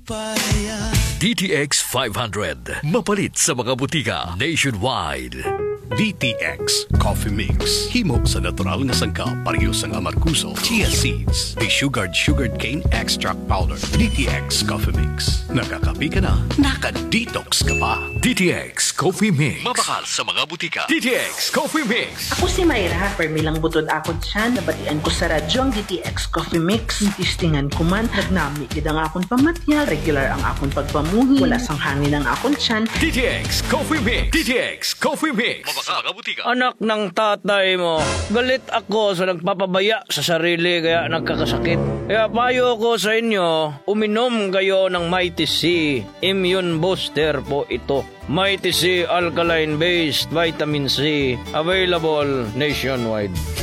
DTX 500. Mapalit sa mga butika nationwide. DTX Coffee Mix. Himo sa natural nga sangkap pareho sang amarkuso, chia seeds, sugared cane extract powder. DTX Coffee Mix. Nakakapi ka na, naka-detox ka pa. DTX Coffee Mix. Mabakal sa mga butika. DTX Coffee Mix. Ako si Mayra, permilang butod ako dyan. Nabatian ko sa radyo ang DTX Coffee Mix. Tistingan ko man, nagnami gid ang akong pamatya. Regular ang akong pagpamuhi. Wala sang hangin ang akong tiyan. DTX Coffee Mix. DTX Coffee Mix. Mabakal sa mga butika. Anak ng tatay mo, galit ako sa nagpapabaya sa sarili kaya nagkakasakit. Kaya payo ko sa inyo, uminom kayo ng Mighty C. Immune Booster po ito. Mighty C Alkaline Based Vitamin C. Available nationwide.